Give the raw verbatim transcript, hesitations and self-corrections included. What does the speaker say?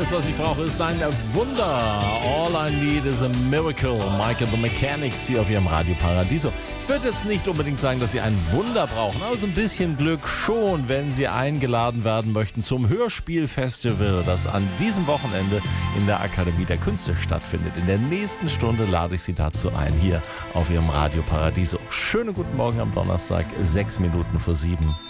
Alles, was ich brauche, ist ein Wunder. All I need is a miracle. Michael the Mechanics hier auf Ihrem Radio Paradiso. Ich würde jetzt nicht unbedingt sagen, dass Sie ein Wunder brauchen, aber so ein bisschen Glück schon, wenn Sie eingeladen werden möchten zum Hörspielfestival, das an diesem Wochenende in der Akademie der Künste stattfindet. In der nächsten Stunde lade ich Sie dazu ein, hier auf Ihrem Radio Paradiso. Schönen guten Morgen am Donnerstag, sechs Minuten vor sieben.